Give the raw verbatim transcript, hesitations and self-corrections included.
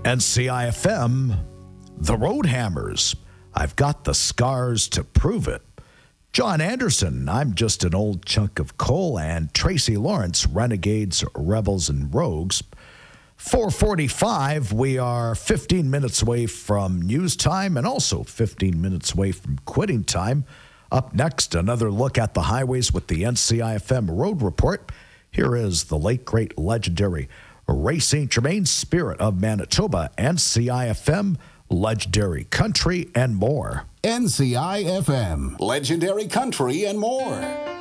N C I F M, The Road Hammers. I've got the scars to prove it. John Anderson, I'm just an old chunk of coal, and Tracy Lawrence, Renegades, Rebels, and Rogues. four forty-five, we are fifteen minutes away from news time and also fifteen minutes away from quitting time. Up next, another look at the highways with the N C I F M Road Report. Here is the late, great, legendary Ray Saint Germain, Spirit of Manitoba, N C I F M, Legendary Country, and more. N C I F M, Legendary Country, and more.